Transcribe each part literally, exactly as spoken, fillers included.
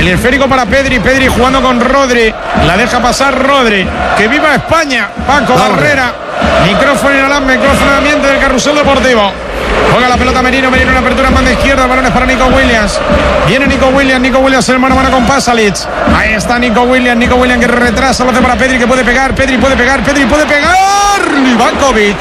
El esférico para Pedri. Pedri jugando con Rodri. La deja pasar Rodri. ¡Que viva España! Paco Barrera. Micrófono en el micrófono en ambiente del Carrusel Deportivo. Juega la pelota Merino, Merino en apertura en banda izquierda, balones para Nico Williams. Viene Nico Williams, Nico Williams el mano a mano con Pasalic. Ahí está Nico Williams, Nico Williams que retrasa, lo hace para Pedri que puede pegar, Pedri puede pegar, Pedri puede pegar. Livakovic.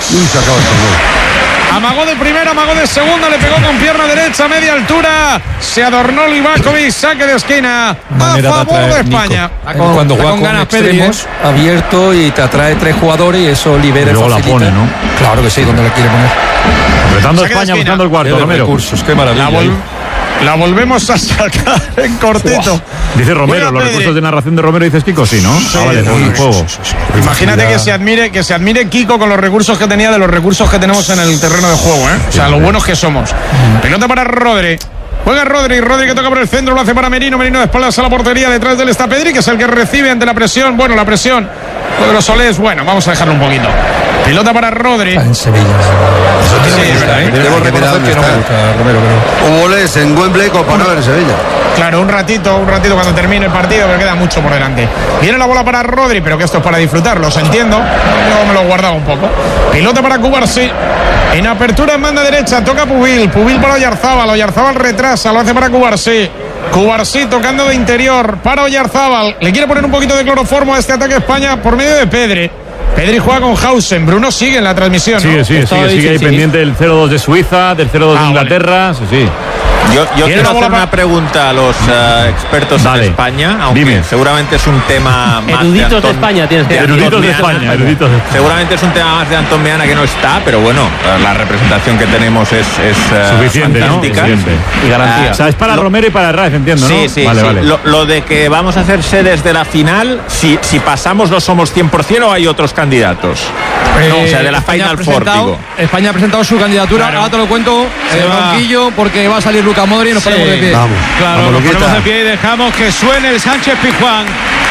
Amagó de primera, amagó de segunda, le pegó con pierna derecha, media altura. Se adornó Livakovic, saque de esquina a favor de España. Con, Cuando juega con, con ganas extremos, Pedri, ¿eh? abierto y te atrae tres jugadores y eso libera y luego la pone, ¿no? Claro que sí, donde la quiere poner. Apretando a España, buscando el cuarto, Romero. Recursos, qué maravilla. La, vol la volvemos a sacar en cortito. Wow. Dice Romero, los recursos de narración de Romero, dices Kiko, sí, ¿no? Sí, ah, vale, sí, sí, juego. sí, sí, sí. Imagínate que se admire, que se admire Kiko con los recursos que tenía de los recursos que tenemos en el terreno de juego, ¿eh? O sea, lo buenos que somos. Pelota para Rodri. Juega Rodri, Rodri que toca por el centro, lo hace para Merino, Merino de espaldas a la portería, detrás de él está Pedri, que es el que recibe ante la presión, bueno, la presión de los Solés, bueno, vamos a dejarlo un poquito. Pelota para Rodri. En Sevilla. Sí, sí, es verdad, ¿eh? Debo reconocer que no me gusta, Romero, pero... Un goles en Wembley comparado en Sevilla. Claro, un ratito, un ratito cuando termine el partido, que queda mucho por delante. Viene la bola para Rodri, pero que esto es para disfrutarlo, os entiendo. Yo me lo guardaba un poco. Pelota para Cubarsí. En apertura en banda derecha, toca Pubil. Pubil para Oyarzábal. Oyarzábal retrasa, lo hace para Cubarsí. Cubarsí tocando de interior para Oyarzábal. Le quiere poner un poquito de cloroformo a este ataque a España por medio de Pedri. Pedri juega con Hausen. Bruno sigue en la transmisión, ¿no? Sigue, sigue, sigue, sigue ahí pendiente del cero dos de Suiza, del cero dos ah, de Inglaterra. Vale. Sí, sí. Yo, yo quiero hacer una pregunta a los uh, expertos Dale. en España, aunque Dime. seguramente es un tema más eruditos de, Anton, de España, tienes que de eruditos de España, eruditos de España. Seguramente es un tema más de Antón Meana que no está, pero bueno, la representación que tenemos es, es uh, suficiente, fantástica, ¿no? Suficiente. Y garantía. Uh, o sea, es para lo, Romero y para Raez, entiendo, sí, ¿no? Sí, vale, sí. Vale. Lo, lo de que vamos a hacer sedes de la final, si, si pasamos no somos cien por ciento o hay otros candidatos. Eh, no, o sea, de la España Final Four, digo. España ha presentado su candidatura, claro. Ahora te lo cuento, eh, Ronquillo, porque va a salir Luka Modric y nos sí. ponemos de pie. Vamos. Claro, Vamos, nos Luquita. ponemos de pie y dejamos que suene el Sánchez Pizjuán.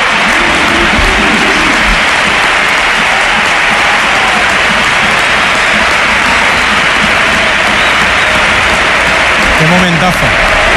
Qué momentazo.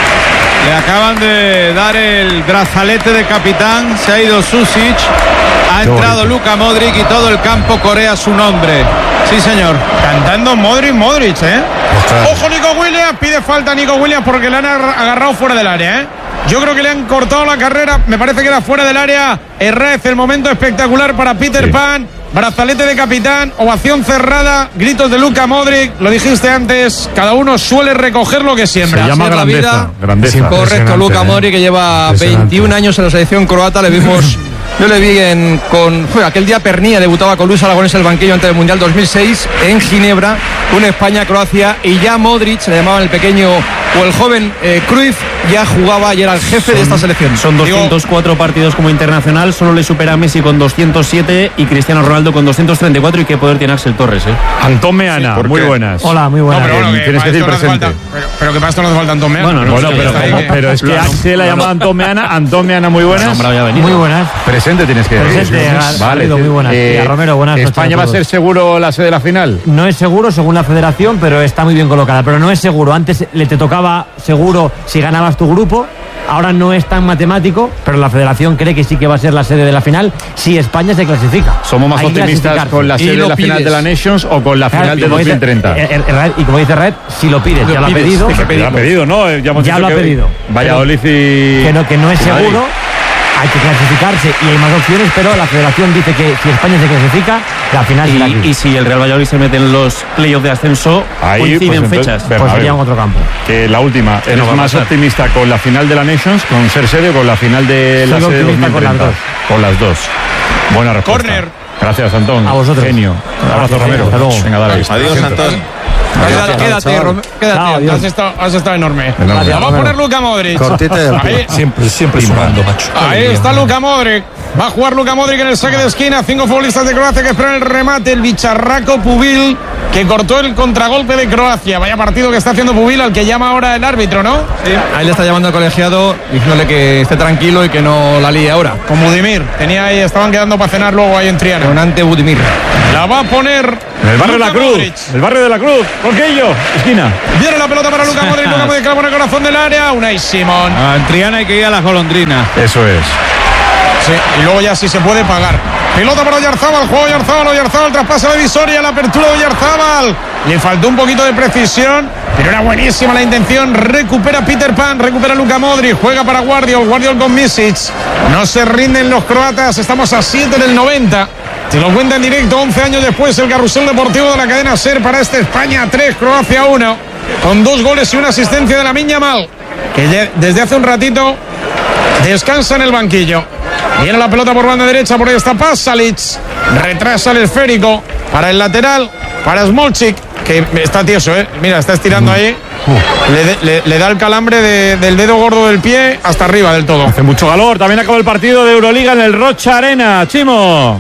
Le acaban de dar el brazalete de capitán, se ha ido Susic, ha entrado Luka Modric y todo el campo corea su nombre. Sí, señor. Cantando Modric, Modric, ¿eh? Ostras. Ojo, Nico Williams, pide falta a Nico Williams porque le han agarrado fuera del área, ¿eh? Yo creo que le han cortado la carrera, me parece que era fuera del área. Herrez, el momento espectacular para Peter sí. Pan. Brazalete de capitán, ovación cerrada, gritos de Luka Modric, lo dijiste antes, cada uno suele recoger lo que siembra. Se llama grandeza, vida, grandeza. Correcto, Luka Modric, que lleva veintiún años en la selección croata, le vimos... Yo le vi en, con, fue aquel día Pernilla debutaba con Luis Aragonés en el banquillo antes del Mundial dos mil seis en Ginebra, un España-Croacia, y ya Modric, se le llamaban el pequeño o el joven eh, Cruyff, ya jugaba y era el jefe son, de esta selección. Son doscientos cuatro Digo, partidos como internacional, solo le supera a Messi con doscientos siete y Cristiano Ronaldo con doscientos treinta y cuatro, y qué poder tiene Axel Torres, ¿eh? Antón Meana, sí, muy buenas. Hola, muy buenas. No, pero, bueno, tienes que decir presente. Falta, pero, pero que para esto no hace falta Antón Meana. Bueno, no, bueno, pero, pero, que... pero es que Axel ha llamado a Antón Meana. Antón Meana, muy buenas. Muy buenas. Presente tienes que decir. Presente, vale, muy buenas. Eh, y a Romero, buenas noches. ¿España va a ser seguro la sede de la final? No es seguro según la federación, pero está muy bien colocada. Pero no es seguro. Antes le te tocaba seguro si ganabas tu grupo. Ahora no es tan matemático, pero la federación cree que sí que va a ser la sede de la final si España se clasifica. ¿Somos más optimistas con la sede de la final de la Nations o con la claro, final de dos mil treinta? Dice, el, el, el, y como dice Red, si lo pides, lo ya lo ha pedido. Ya lo ha pedido, ¿no? Ya, hemos ya lo ha pedido. Valladolid y... Que no, que no es seguro. Hay que clasificarse y hay más opciones, pero la federación dice que si España se clasifica, la final será aquí. Y si el Real Valladolid se mete en los playoffs de ascenso, ahí coinciden pues fechas. Entonces, pues sería en otro campo. Que la última, ¿eres no más optimista con la final de la Nations, con ser sede o con la final de la sede de dos mil treinta? Con las dos. Con las dos. Buena respuesta. Corner. Gracias, Antón. A vosotros. Genio. Un abrazo, Romero. Hasta luego. Venga, dale. Adiós, Antón. Quédate, quédate, Rom quédate. Chao, has, estado, has estado enorme. Gracias, vamos a poner Luka Modric. Cortita ahí, siempre, siempre sumando, macho. Ahí está Luka Modric. Va a jugar Luka Modric en el saque de esquina. Cinco futbolistas de Croacia que esperan el remate. El bicharraco Pubil, que cortó el contragolpe de Croacia. Vaya partido que está haciendo Pubil, al que llama ahora el árbitro, ¿no? Sí. Ahí le está llamando al colegiado, diciéndole que esté tranquilo y que no la líe ahora. Con Budimir. Tenía ahí, estaban quedando para cenar luego ahí en Triana. Con ante Budimir. La va a poner en el barrio de la Cruz. Modric. El barrio de la Cruz. Conquillo. Esquina. Viene la pelota para Luka Modric. Luka Modric clava en el corazón del área. Unai Simón. Ah, en Triana hay que ir a las golondrinas. Eso es. Sí, y luego ya sí se puede pagar. Pelota para Oyarzábal, juego Oyarzábal, Oyarzábal traspasa la divisoria, la apertura de Oyarzábal. Le faltó un poquito de precisión, pero era buenísima la intención. Recupera Peter Pan, recupera Luka Modric, juega para Guardiol, Guardiol con Misic. No se rinden los croatas, estamos a siete del noventa. Te lo cuenta en directo, once años después, el carrusel deportivo de la cadena SER para este España tres, Croacia uno, con dos goles y una asistencia de Lamine Yamal, que desde hace un ratito descansa en el banquillo. Viene la pelota por banda derecha, por ahí está Pasalic, retrasa el esférico para el lateral, para Smolcic, que está tieso, ¿eh? Mira, está estirando ahí, le, le, le da el calambre de, del dedo gordo del pie hasta arriba del todo. Hace mucho calor, también acabó el partido de Euroliga en el Rocha Arena, Chimo.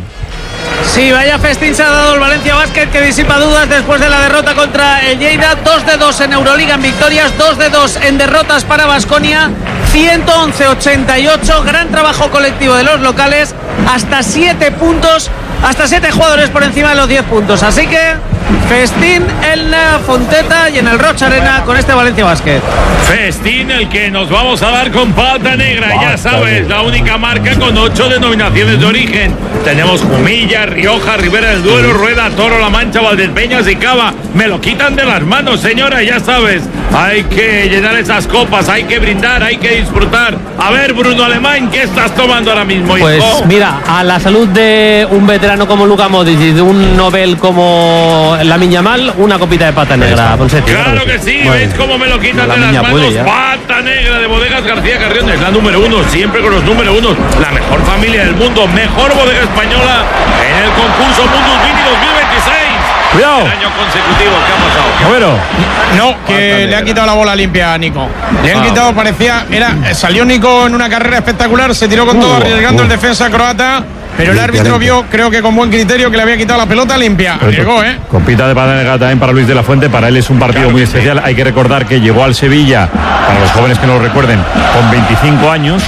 Sí, vaya festín se ha dado el Valencia Basket, que disipa dudas después de la derrota contra el Lleida. dos de dos en Euroliga en victorias, dos de dos en derrotas para Baskonia. ciento once a ochenta y ocho, gran trabajo colectivo de los locales, hasta siete puntos, hasta siete jugadores por encima de los diez puntos. Así que festín en la Fonteta y en el Rocha Arena con este Valencia Basket. Festín el que nos vamos a dar con Pata Negra, ya sabes, la única marca con ocho denominaciones de origen. Tenemos Jumilla, Rioja, Ribera del Duero, Rueda, Toro, La Mancha, Valdespeñas y Cava. Me lo quitan de las manos, señora, ya sabes. Hay que llenar esas copas, hay que brindar, hay que disfrutar. A ver, Bruno Alemán, ¿qué estás tomando ahora mismo, hijo? Pues mira, a la salud de un veterano como Luka Modric y de un Nobel como Lamine Yamal, una copita de Pata Negra, Ponsetti. Claro que sí, ¿veis cómo me lo quitan de las manos? Pata Negra de Bodegas García Carrión, es la número uno, siempre con los número uno. La mejor familia del mundo, mejor bodega española en el concurso Mundus Vini dos mil veintiséis. Cuidado. El año consecutivo, ¿qué ha pasado? Bueno. No, que le ha quitado la bola limpia a Nico. Le han ah, quitado, parecía, era, salió Nico en una carrera espectacular, se tiró con uh, todo arriesgando uh. el defensa croata. Pero el árbitro vio, creo que con buen criterio, que le había quitado la pelota limpia. Llegó, ¿eh? Compita de Pata Negra también para Luis de la Fuente. Para él es un partido claro muy especial. Sí. Hay que recordar que llegó al Sevilla, para los jóvenes que no lo recuerden, con veinticinco años.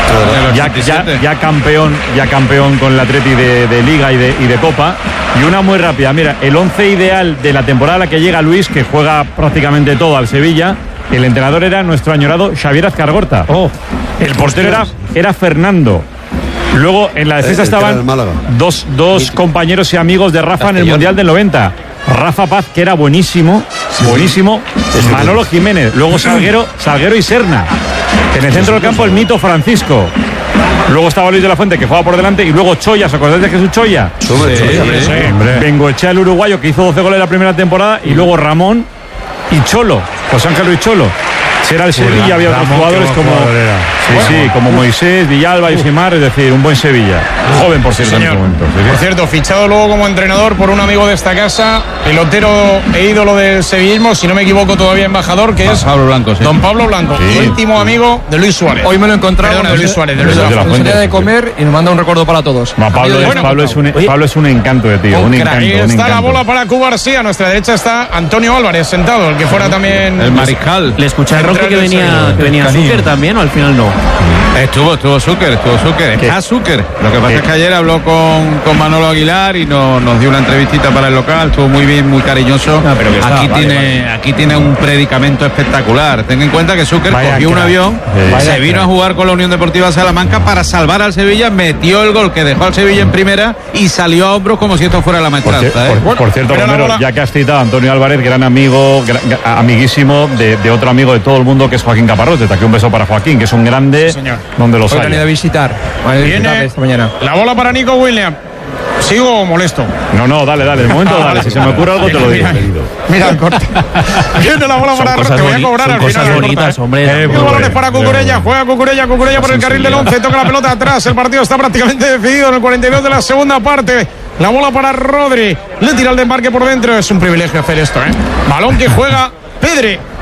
Ya, ya, ya campeón ya campeón con el Atleti de, de Liga y de, y de Copa. Y una muy rápida. Mira, el once ideal de la temporada a la que llega Luis, que juega prácticamente todo al Sevilla. El entrenador era nuestro añorado Xavier Azcargorta. Oh, el portero era, era Fernando. Luego en la defensa estaban dos, dos compañeros y amigos de Rafa en el Mundial del noventa. Rafa Paz, que era buenísimo, buenísimo. Manolo Jiménez, luego Salguero, Salguero y Serna. En el centro del campo el mito Francisco. Luego estaba Luis de la Fuente, que jugaba por delante, y luego Choya. ¿Os acordáis de Jesús Choya? Sí, sí, sí, Bengoechea, el uruguayo, que hizo doce goles en la primera temporada, y luego Ramón y Cholo, José Ángel Luis Cholo. Si era el Sevilla, había otros jugadores como sí, bueno, sí, como Moisés, Villalba y Simar, es decir, un buen Sevilla. Joven, por cierto, sí, en este momento. ¿Sí? Por cierto, fichado luego como entrenador por un amigo de esta casa, pelotero e ídolo del sevillismo, si no me equivoco, todavía embajador, que es Pablo Blanco, sí. Don Pablo Blanco, sí. íntimo amigo de Luis Suárez. Hoy me lo encontraba Perdón, de Luis Suárez, de Luis de la Fuente. de comer y nos manda un recuerdo para todos. No, Pablo, es, bueno, Pablo, es un, Pablo es un encanto de tío, un, un encanto. Ahí está un encanto. La bola para Cuba García, a nuestra derecha está Antonio Álvarez sentado, el que fuera también el mariscal. Le escuché a Roque que venía que venía Zucker también, o al final no. Estuvo, estuvo Zucker, estuvo Zucker, está Zucker. Lo que pasa ¿Qué? es que ayer habló con, con Manolo Aguilar y no, nos dio una entrevistita para el local, estuvo muy bien, muy cariñoso. No, pero aquí está, tiene, vale, vale. aquí tiene un predicamento espectacular. Ten en cuenta que Zucker Vaya cogió crack. un avión, sí. se vino a jugar con la Unión Deportiva Salamanca para salvar al Sevilla, metió el gol que dejó al Sevilla en primera y salió a hombros como si esto fuera la maestranza. Por, ¿eh? por, por cierto, Romero, ya que has citado a Antonio Álvarez, gran amigo, gran, amiguísimo de, de otro amigo de todo el mundo, que es Joaquín Caparrós. Desde aquí un beso para Joaquín, que es un grande, sí, donde los hay. Hoy a visitar. Viene esta mañana. La bola para Nico Williams. ¿Sigo o molesto? No, no, dale, dale. De momento, dale. Si se me ocurre algo, te lo digo. Mira el corte. Viene la bola para Te voy a cobrar al final. Bonitas, hombre. El balón es para Cucurella. Juega Cucurella, Cucurella por el carril del once. Toca la pelota atrás. El partido está prácticamente decidido en el cuarenta y dos de la segunda parte. La bola para Rodri. Le tira el desmarque por dentro. Es un privilegio hacer esto, ¿eh? Balón que juega Pedri.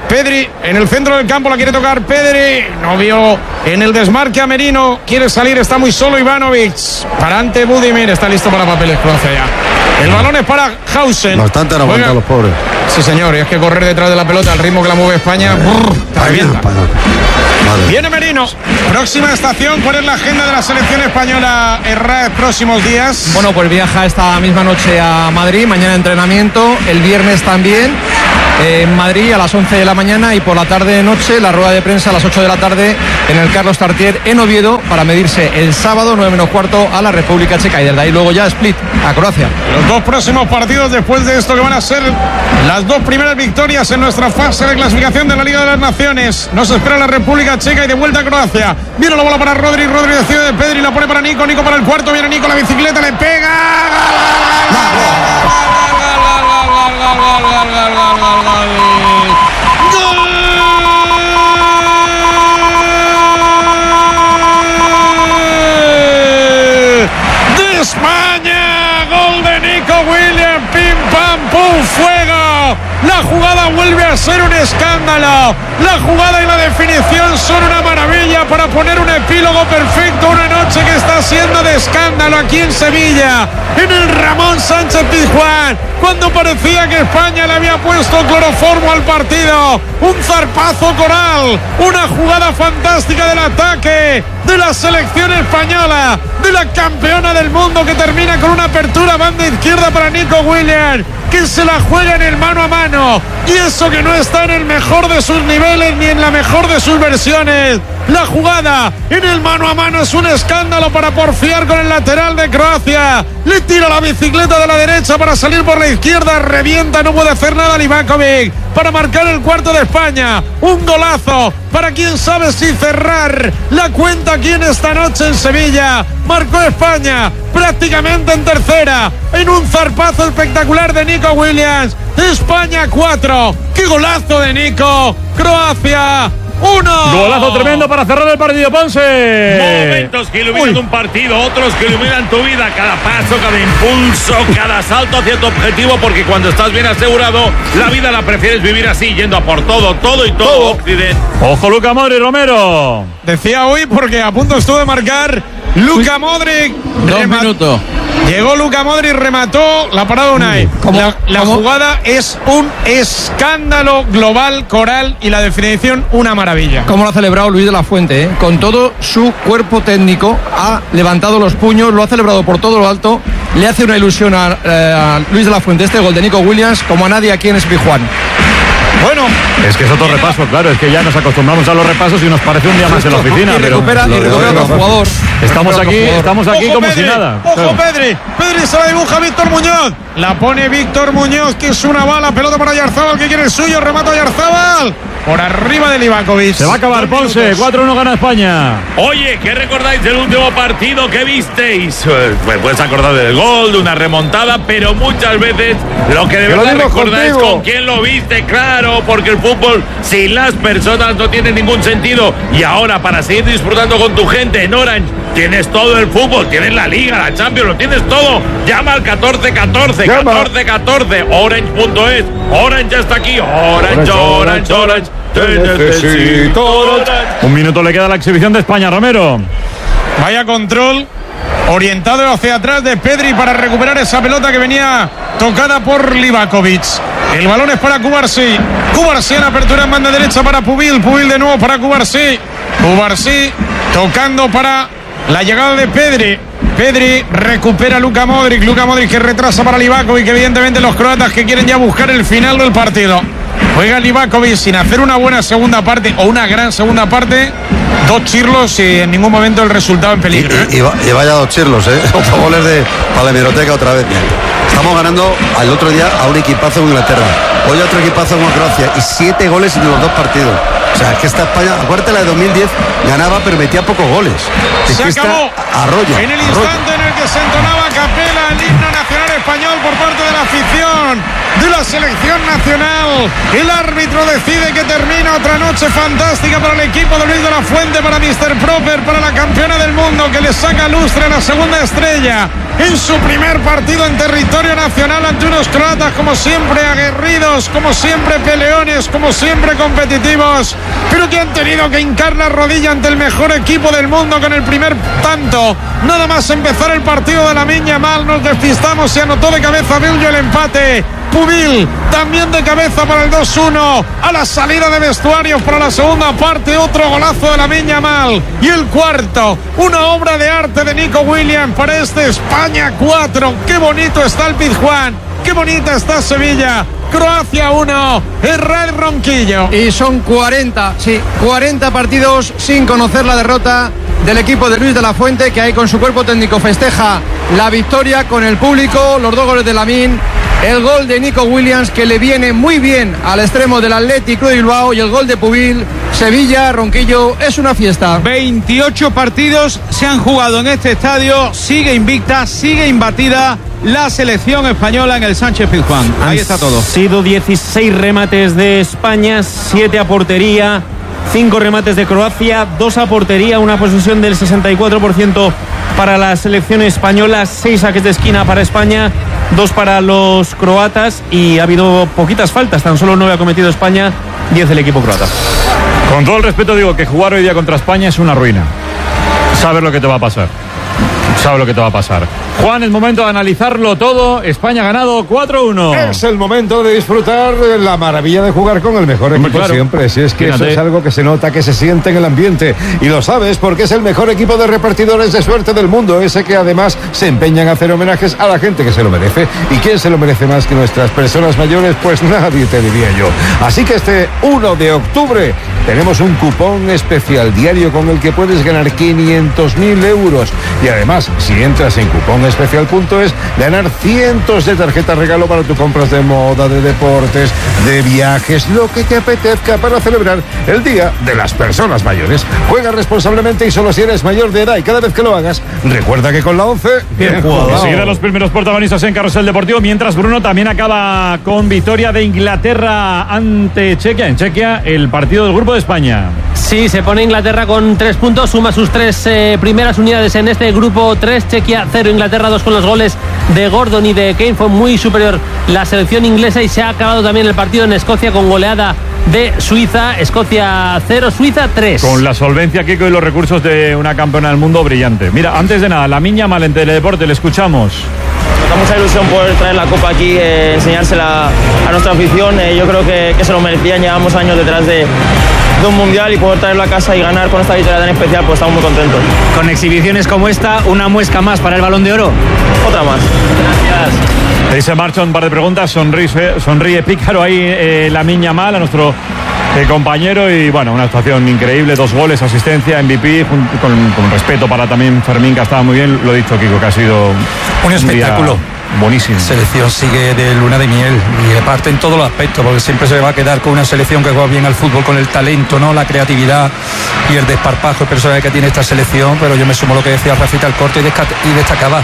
Pedri en el centro del campo, la quiere tocar Pedri, no vio en el desmarque a Merino, quiere salir, está muy solo Ivanovic, para ante Budimir, está listo para papeles Croacia ya. El balón es para Hausen. Bastante han aguantado los pobres. Sí, señor, y es que correr detrás de la pelota al ritmo que la mueve España, brrr, te revienta. Vale. Viene Merino. Próxima estación, ¿cuál es la agenda de la selección española en R A E próximos días? Bueno, pues viaja esta misma noche a Madrid, mañana entrenamiento, el viernes también eh, en Madrid a las once de la mañana y por la tarde noche la rueda de prensa a las ocho de la tarde en el Carlos Tartier en Oviedo para medirse el sábado nueve menos cuarto a la República Checa y desde ahí luego ya Split a Croacia. Los dos próximos partidos después de esto que van a ser las dos primeras victorias en nuestra fase de clasificación de la Liga de las Naciones. Nos espera la República Checa y de vuelta a Croacia. Viene la bola para Rodri, Rodri decide de Pedri, la pone para Nico, Nico para el cuarto, viene Nico, la bicicleta, le pega. De España, gol de Nico Williams, pim pam pum, fuego. La jugada vuelve a ser un escándalo. La jugada y la definición son una maravilla para poner un epílogo perfecto a una noche que está siendo de escándalo aquí en Sevilla, en el Ramón Sánchez Pizjuán, cuando parecía que España le había puesto cloroformo al partido. Un zarpazo coral, una jugada fantástica del ataque de la selección española, de la campeona del mundo, que termina con una apertura banda izquierda para Nico Williams, que se la juega en el mano a mano, y eso que no está en el mejor de sus niveles ni en la mejor de sus versiones. La jugada en el mano a mano es un escándalo para porfiar con el lateral de Croacia. Le tira la bicicleta de la derecha para salir por la izquierda, revienta, no puede hacer nada Livakovic para marcar el cuarto de España. Un golazo para quien sabe si cerrar la cuenta aquí en esta noche en Sevilla. Marcó España prácticamente en tercera, en un zarpazo espectacular de Nico Williams. España cuatro. ¡Qué golazo de Nico! Croacia uno. Golazo tremendo para cerrar el partido, Ponce. Momentos que iluminan Uy. un partido, otros que iluminan tu vida. Cada paso, cada impulso, cada salto hacia tu objetivo, porque cuando estás bien asegurado, la vida la prefieres vivir así, yendo a por todo, todo y todo, todo. Occidente. Ojo, Luka Modric, Romero. Decía hoy porque a punto estuvo de marcar Luka Modric. Dos Rema- minutos. Llegó Luka Modric, remató la parada Unai. La, la jugada es un escándalo global, coral, y la definición una maravilla. Como lo ha celebrado Luis de la Fuente, ¿eh? Con todo su cuerpo técnico, ha levantado los puños, lo ha celebrado por todo lo alto, le hace una ilusión a, eh, a Luis de la Fuente este gol de Nico Williams como a nadie aquí en Pizjuán. Bueno, es que es otro repaso, claro, es que ya nos acostumbramos a los repasos y nos parece un día más en la oficina. Y recupera, pero y recupera otro jugador. Estamos aquí, estamos aquí como Pedri, si nada. Ojo Claro. Pedri, Pedri se la dibuja Víctor Muñoz. La pone Víctor Muñoz, que es una bala, pelota para Yarzábal, que quiere el suyo, remata Yarzábal. Por arriba de Livakovic. Se va a acabar Ponce, cuatro uno gana España. Oye, ¿qué recordáis del último partido que visteis? Pues puedes acordar del gol, de una remontada, pero muchas veces lo que de verdad recordáis es con quién lo viste, claro, porque el fútbol sin las personas no tiene ningún sentido. Y ahora, para seguir disfrutando con tu gente en Orange, tienes todo el fútbol, tienes la Liga, la Champions, lo tienes todo. Llama al catorce catorce, catorce catorce, orange punto es. Orange ya está aquí, Orange, Orange, Orange, Orange. Te necesito, Orange. Un minuto le queda a la exhibición de España, Romero. Vaya control orientado hacia atrás de Pedri para recuperar esa pelota que venía tocada por Livakovic. El balón es para Cubarsí. Cubarsí en apertura en banda derecha para Pubil. Pubil de nuevo para Cubarsí. Cubarsí tocando para la llegada de Pedri. Pedri recupera a Luka Modric. Luka Modric que retrasa para Livakovic. Evidentemente los croatas que quieren ya buscar el final del partido. Juega Livakovic sin hacer una buena segunda parte o una gran segunda parte. Dos chirlos y en ningún momento el resultado en peligro. Y, y, y, y vaya dos chirlos, ¿eh? Dos goles de, para la hemeroteca otra vez. Bien. Estamos ganando al otro día a un equipazo en Inglaterra. Hoy a otro equipazo en Croacia. Y siete goles en los dos partidos. O sea, es que esta España, acuérdate la de dos mil diez, ganaba pero metía pocos goles. Es Se que acabó. Arrolla, en el arrolla. instante en el que se entonaba a capela el himno nacional español por parte de la afición de la selección nacional. El árbitro decide que termina otra noche fantástica para el equipo de Luis de la Fuente, para míster Proper, para la campeona del mundo. mundo que le saca lustre a la segunda estrella en su primer partido en territorio nacional ante unos croatas como siempre aguerridos, como siempre peleones, como siempre competitivos, pero que han tenido que hincar la rodilla ante el mejor equipo del mundo con el primer tanto. Nada más empezar el partido de Lamine Yamal, nos despistamos y anotó de cabeza Bello el empate. Pubil también de cabeza para el dos uno. A la salida de vestuarios para la segunda parte, otro golazo de Lamine Yamal. Y el cuarto, una obra de arte de Nico Williams para este España cuatro. Qué bonito está el Pizjuán, qué bonita está Sevilla. Croacia uno, Israel Ronquillo. Y son cuarenta, sí, cuarenta partidos sin conocer la derrota del equipo de Luis de la Fuente, que ahí con su cuerpo técnico festeja la victoria con el público, los dos goles de Lamine, el gol de Nico Williams, que le viene muy bien al extremo del Athletic Club de Bilbao, y el gol de Pubil. Sevilla, Ronquillo, es una fiesta. veintiocho partidos se han jugado en este estadio, sigue invicta, sigue imbatida la selección española en el Sánchez Pizjuán. Ahí está todo. Han sido dieciséis remates de España, siete a portería, cinco remates de Croacia, dos a portería, una posesión del sesenta y cuatro por ciento para la selección española, seis saques de esquina para España, dos para los croatas, y ha habido poquitas faltas, tan solo nueve ha cometido España, diez el equipo croata. Con todo el respeto digo que jugar hoy día contra España es una ruina. Sabes lo que te va a pasar. Sabes lo que te va a pasar. Juan, es momento de analizarlo todo. España ha ganado cuatro uno. Es el momento de disfrutar de la maravilla de jugar con el mejor equipo. Claro. Siempre. Si es que Fíjate. Eso es algo que se nota, que se siente en el ambiente. Y lo sabes porque es el mejor equipo de repartidores de suerte del mundo. Ese que además se empeña en hacer homenajes a la gente que se lo merece. ¿Y quién se lo merece más que nuestras personas mayores? Pues nadie, te diría yo. Así que este uno de octubre tenemos un cupón especial diario con el que puedes ganar quinientos mil euros. Y además, si entras en cupón especial punto es, ganar cientos de tarjetas regalo para tus compras de moda, de deportes, de viajes, lo que te apetezca para celebrar el Día de las Personas Mayores. Juega responsablemente y solo si eres mayor de edad, y cada vez que lo hagas, recuerda que con la once, bien jugado. Enseguida los primeros protagonistas en Carrusel Deportivo, mientras Bruno también acaba con victoria de Inglaterra ante Chequia. En Chequia, el partido del Grupo de España. Sí, se pone Inglaterra con tres puntos, suma sus tres eh, primeras unidades en este grupo tres, Chequia cero, Inglaterra dos, con los goles de Gordon y de Kane. Fue muy superior la selección inglesa, y se ha acabado también el partido en Escocia con goleada de Suiza. Escocia cero, Suiza tres. Con la solvencia, Kiko, y los recursos de una campeona del mundo brillante. Mira, antes de nada, Lamine Yamal en Teledeporte, le escuchamos. Nos da mucha ilusión poder traer la copa aquí, eh, enseñársela a nuestra afición. Eh, yo creo que, que se lo merecían, llevamos años detrás de, de un mundial, y poder traerlo a casa y ganar con esta victoria tan especial, pues estamos muy contentos. Con exhibiciones como esta, una muesca más para el Balón de Oro. Otra más. Gracias. Ahí se marcha un par de preguntas, sonríe, sonríe pícaro ahí eh, Lamine Yamal, a nuestro eh, compañero, y bueno, una actuación increíble, dos goles, asistencia, M V P, con, con respeto para también Fermín, que estaba muy bien, lo he dicho, Kiko, que ha sido un espectáculo. Buenísimo. Selección sigue de luna de miel, y aparte en todos los aspectos, porque siempre se va a quedar con una selección que juega bien al fútbol, con el talento, ¿no? La creatividad y el desparpajo personal que tiene esta selección. Pero yo me sumo a lo que decía Rafita al corte, y destacaba,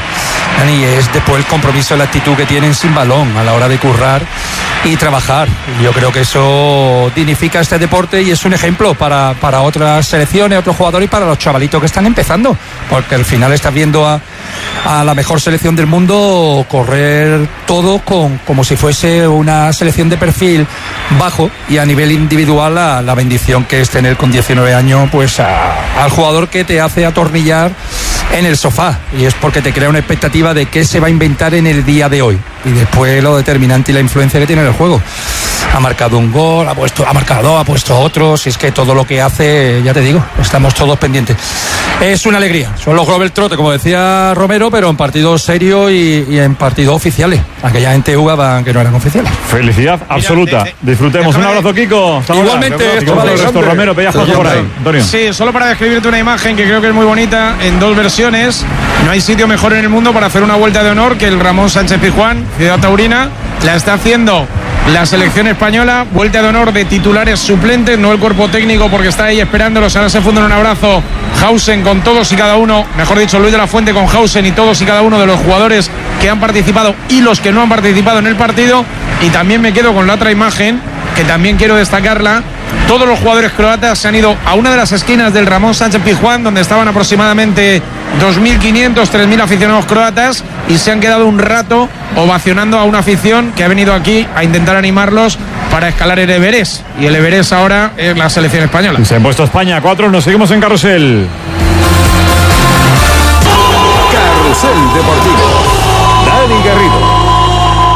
y es después el compromiso y la actitud que tienen sin balón a la hora de currar y trabajar. Yo creo que eso dignifica este deporte y es un ejemplo para, para otras selecciones, otros jugadores, y para los chavalitos que están empezando, porque al final estás viendo a, a la mejor selección del mundo correr todo con, como si fuese una selección de perfil bajo, y a nivel individual la, la bendición que es tener con diecinueve años pues a, al jugador que te hace atornillar en el sofá, y es porque te crea una expectativa de qué se va a inventar en el día de hoy, y después lo determinante y la influencia que tiene en el juego. Ha marcado un gol, ha puesto, ha marcado, ha puesto otros, y es que todo lo que hace, ya te digo, estamos todos pendientes. Es una alegría, son los Global Trotter, como decía Romero, pero en partidos serios y, y en partidos oficiales. Aquella gente jugaba que no eran oficiales. Felicidad absoluta. Mira, de, de, Disfrutemos. Un abrazo, Kiko. Hasta igualmente. Esto vale, esto, Romero, pedías cosas por ahí. Antonio. Sí, solo para describirte una imagen que creo que es muy bonita, en dos versiones. No hay sitio mejor en el mundo para hacer una vuelta de honor que el Ramón Sánchez Pizjuán, Ciudad Taurina. La está haciendo la selección española, vuelta de honor de titulares suplentes, no el cuerpo técnico, porque está ahí esperándolos. Ahora se funden un abrazo Hausen con todos y cada uno, mejor dicho, Luis de la Fuente con Hausen y todos y cada uno de los jugadores que han participado y los que no han participado en el partido. Y también me quedo con la otra imagen, que también quiero destacarla, todos los jugadores croatas se han ido a una de las esquinas del Ramón Sánchez Pizjuán, donde estaban aproximadamente dos mil quinientos, tres mil aficionados croatas, y se han quedado un rato ovacionando a una afición que ha venido aquí a intentar animarlos para escalar el Everest. Y el Everest ahora es la selección española. Se ha puesto España cuatro, nos seguimos en Carrusel. Carrusel Deportivo.